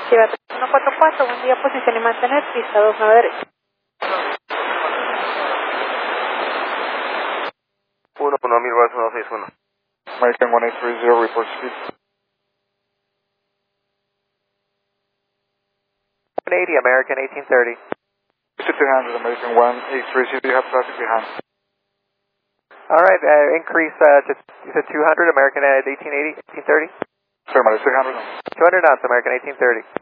Ciudad 144, buen día, posición y mantener, pista 29 derecha. 1000 West 161. American 1830, report speed. 180, American 1830. 200, American 1830, do you have traffic behind? Alright, increase to 200, American 1880, 1830. Sorry, 200. 200 knots, American 1830.